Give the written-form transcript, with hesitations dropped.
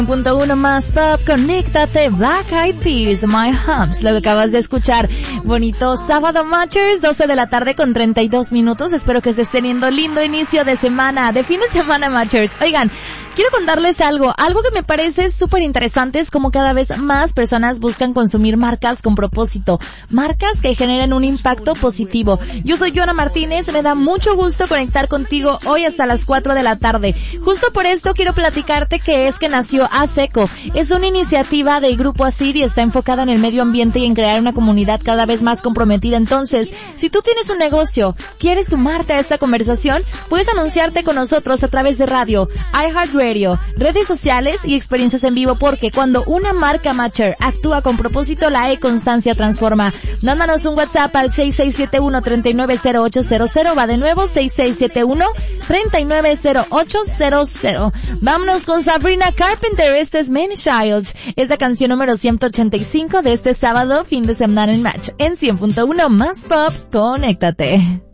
100.1 más pop, conéctate, Black Eyed Peas, My Humps, lo que acabas de escuchar. Bonito sábado, Matchers, 12 de la tarde con 32 minutos. Espero que estés teniendo lindo inicio de semana, de fin de semana, Matchers. Oigan, quiero contarles algo que me parece súper interesante, es como cada vez más personas buscan consumir marcas con propósito, marcas que generen un impacto positivo. Yo soy Joana Martínez, me da mucho gusto conectar contigo hoy hasta las 4 de la tarde. Justo por esto quiero platicarte que es que nació ASECO. Es una iniciativa del Grupo ASIR y está enfocada en el medio ambiente y en crear una comunidad cada vez más comprometida. Entonces, si tú tienes un negocio, quieres sumarte a esta conversación, puedes anunciarte con nosotros a través de radio, iHeartRadio, redes sociales y experiencias en vivo, porque cuando una marca Matcher actúa con propósito, la e-constancia transforma. Mándanos un WhatsApp al 6671-390800, va de nuevo, 6671-390800. Vámonos con Sabrina Carpenter. Este es Man Child. Es la canción número 185 de este sábado, fin de semana en Match. En 100.1 más pop, conéctate.